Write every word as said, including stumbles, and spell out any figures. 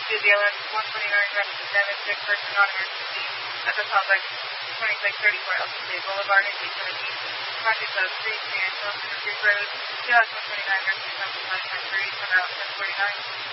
to the L S one twenty-nine Rescue seven six person on emergency at the complex twenty-six thirty-four L C Boulevard in D seventeen. Contact code three three and Wilson Creek Road, T L S one twenty-nine Rescue seven five three from Route ten forty-nine.